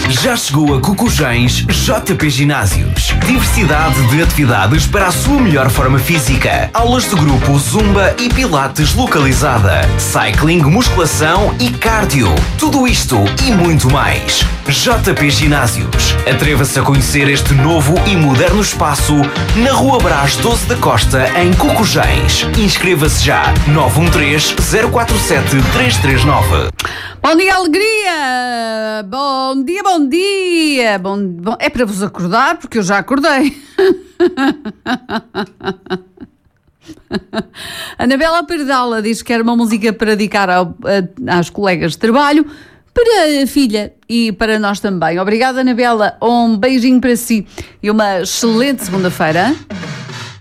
Já chegou a Cocujães JP Ginásios. Diversidade de atividades para a sua melhor forma física. Aulas de grupo, zumba e pilates localizada. Cycling, musculação e cardio. Tudo isto e muito mais. JP Ginásios. Atreva-se a conhecer este novo e moderno espaço na Rua Brás 12 da Costa, em Cocujães. Inscreva-se já. 913-047-339. Bom dia, alegria! Bom dia, bom dia! É para vos acordar, porque eu já acordei. Anabela Perdala diz que era uma música para dedicar às colegas de trabalho, para a filha e para nós também. Obrigada, Anabela. Um beijinho para si e uma excelente segunda-feira.